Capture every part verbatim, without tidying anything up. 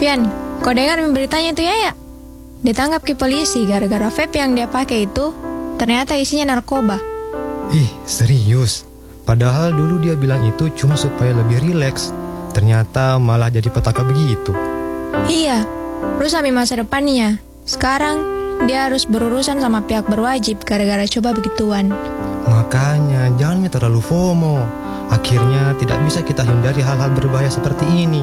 Pian, kau dengar beritanya itu ya ya? Ditangkap ke polisi gara-gara vape yang dia pakai itu ternyata isinya narkoba. Ih, serius? Padahal dulu dia bilang itu cuma supaya lebih rileks. Ternyata malah jadi petaka begitu. Iya, rusak masa depannya. Sekarang dia harus berurusan sama pihak berwajib gara-gara coba begituan. Makanya jangan terlalu FOMO. Akhirnya tidak bisa kita hindari hal-hal berbahaya seperti ini.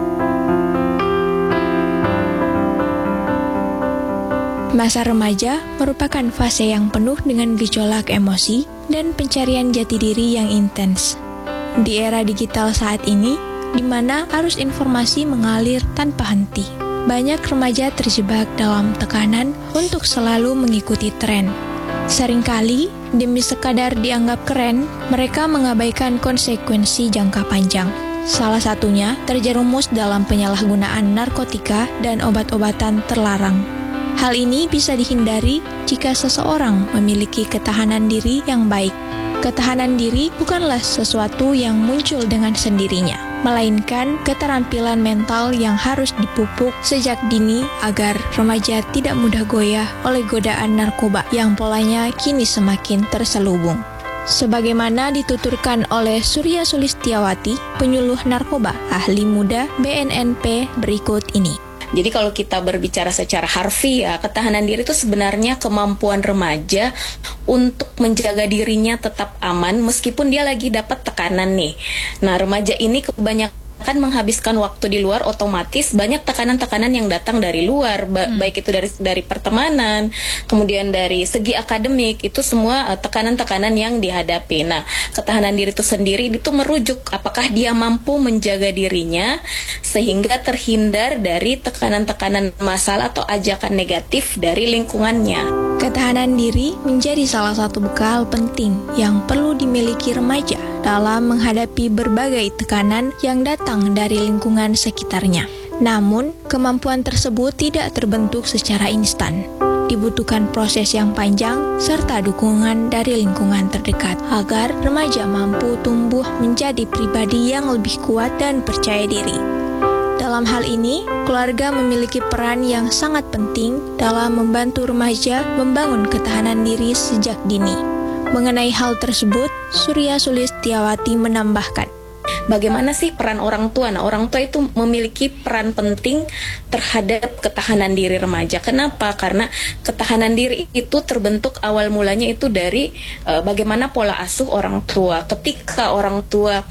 Masa remaja merupakan fase yang penuh dengan gejolak emosi dan pencarian jati diri yang intens. Di era digital saat ini, di mana arus informasi mengalir tanpa henti, banyak remaja terjebak dalam tekanan untuk selalu mengikuti tren. Seringkali, demi sekadar dianggap keren, mereka mengabaikan konsekuensi jangka panjang. Salah satunya terjerumus dalam penyalahgunaan narkotika dan obat-obatan terlarang. Hal ini bisa dihindari jika seseorang memiliki ketahanan diri yang baik. Ketahanan diri bukanlah sesuatu yang muncul dengan sendirinya, melainkan keterampilan mental yang harus dipupuk sejak dini agar remaja tidak mudah goyah oleh godaan narkoba yang polanya kini semakin terselubung. Sebagaimana dituturkan oleh Surya Sulistiawati, penyuluh narkoba, ahli muda B N N P berikut ini. Jadi kalau kita berbicara secara harfiah, ketahanan diri itu sebenarnya kemampuan remaja untuk menjaga dirinya tetap aman meskipun dia lagi dapat tekanan nih. Nah, remaja ini kebanyakan kan menghabiskan waktu di luar, otomatis banyak tekanan-tekanan yang datang dari luar, ba- hmm. baik itu dari dari pertemanan, kemudian dari segi akademik, itu semua uh, tekanan-tekanan yang dihadapi. Nah, ketahanan diri itu sendiri itu merujuk apakah dia mampu menjaga dirinya sehingga terhindar dari tekanan-tekanan masalah atau ajakan negatif dari lingkungannya. Ketahanan diri menjadi salah satu bekal penting yang perlu dimiliki remaja dalam menghadapi berbagai tekanan yang datang dari lingkungan sekitarnya. Namun, kemampuan tersebut tidak terbentuk secara instan. Dibutuhkan proses yang panjang serta dukungan dari lingkungan terdekat agar remaja mampu tumbuh menjadi pribadi yang lebih kuat dan percaya diri. Dalam hal ini, keluarga memiliki peran yang sangat penting dalam membantu remaja membangun ketahanan diri sejak dini. Mengenai hal tersebut, Surya Sulistiawati menambahkan, bagaimana sih peran orang tua? Nah, orang tua itu memiliki peran penting terhadap ketahanan diri remaja. Kenapa? Karena ketahanan diri itu terbentuk awal mulanya itu dari uh, bagaimana pola asuh orang tua. Ketika orang tua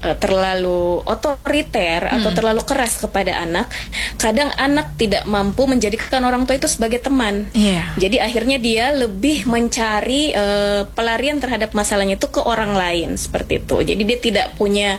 terlalu otoriter hmm. atau terlalu keras kepada anak, kadang anak tidak mampu menjadikan orang tua itu sebagai teman. Yeah. Jadi akhirnya dia lebih mencari uh, pelarian terhadap masalahnya itu ke orang lain, seperti itu. Jadi dia tidak punya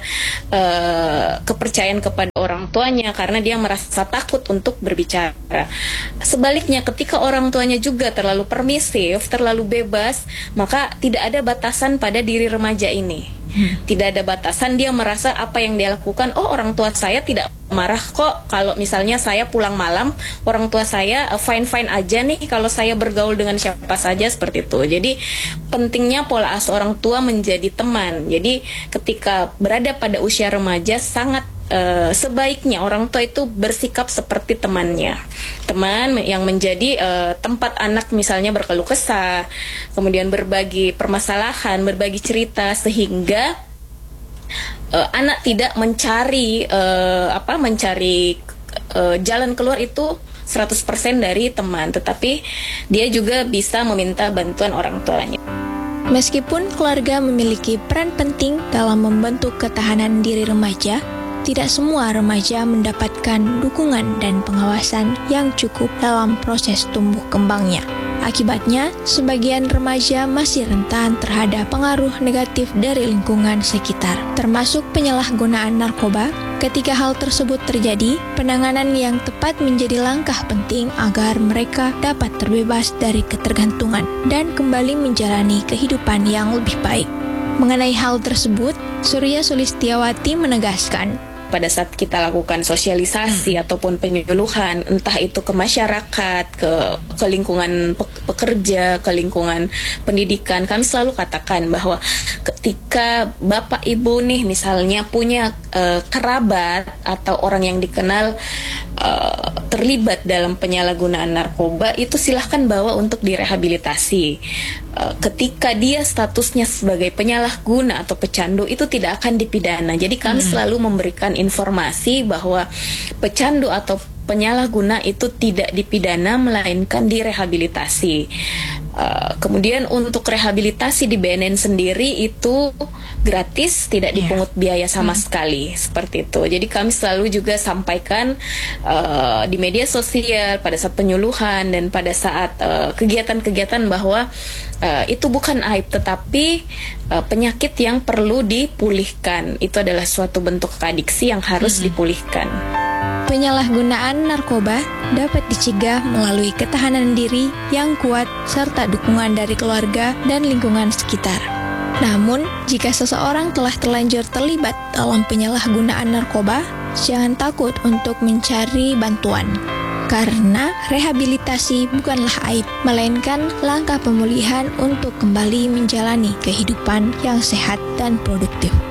uh, kepercayaan kepada orang tuanya karena dia merasa takut untuk berbicara. Sebaliknya, ketika orang tuanya juga terlalu permisif, terlalu bebas, maka tidak ada batasan pada diri remaja ini. Hmm. Tidak ada batasan, dia merasa apa yang dia lakukan, oh orang tua saya tidak marah kok kalau misalnya saya pulang malam, orang tua saya fine-fine aja nih kalau saya bergaul dengan siapa saja, seperti itu. Jadi pentingnya pola asuh orang tua menjadi teman. Jadi ketika berada pada usia remaja, sangat Uh, sebaiknya orang tua itu bersikap seperti temannya, teman yang menjadi uh, tempat anak misalnya berkeluh kesah, kemudian berbagi permasalahan, berbagi cerita, sehingga uh, anak tidak mencari uh, apa mencari uh, jalan keluar itu seratus persen dari teman, tetapi dia juga bisa meminta bantuan orang tuanya. Meskipun keluarga memiliki peran penting dalam membentuk ketahanan diri remaja, tidak semua remaja mendapatkan dukungan dan pengawasan yang cukup dalam proses tumbuh kembangnya. Akibatnya, sebagian remaja masih rentan terhadap pengaruh negatif dari lingkungan sekitar, termasuk penyalahgunaan narkoba. Ketika hal tersebut terjadi, penanganan yang tepat menjadi langkah penting agar mereka dapat terbebas dari ketergantungan dan kembali menjalani kehidupan yang lebih baik. Mengenai hal tersebut, Surya Sulistiawati menegaskan, pada saat kita lakukan sosialisasi hmm. ataupun penyuluhan, entah itu ke masyarakat, ke, ke lingkungan pekerja, ke lingkungan pendidikan, kami selalu katakan bahwa ketika Bapak Ibu nih misalnya punya uh, kerabat atau orang yang dikenal uh, terlibat dalam penyalahgunaan narkoba, itu silahkan bawa untuk direhabilitasi. Uh, ketika dia statusnya sebagai penyalahguna atau pecandu, itu tidak akan dipidana. Jadi kami hmm. selalu memberikan informasi bahwa pecandu atau penyalahguna itu tidak dipidana, melainkan direhabilitasi. Uh, kemudian untuk rehabilitasi di B N N sendiri itu gratis, tidak dipungut biaya sama hmm. sekali, seperti itu. Jadi kami selalu juga sampaikan uh, di media sosial pada saat penyuluhan dan pada saat uh, kegiatan-kegiatan bahwa uh, itu bukan aib, tetapi uh, penyakit yang perlu dipulihkan. Itu adalah suatu bentuk adiksi yang harus hmm. dipulihkan. Penyalahgunaan narkoba dapat dicegah melalui ketahanan diri yang kuat serta dukungan dari keluarga dan lingkungan sekitar. Namun, jika seseorang telah terlanjur terlibat dalam penyalahgunaan narkoba, jangan takut untuk mencari bantuan. Karena rehabilitasi bukanlah aib, melainkan langkah pemulihan untuk kembali menjalani kehidupan yang sehat dan produktif.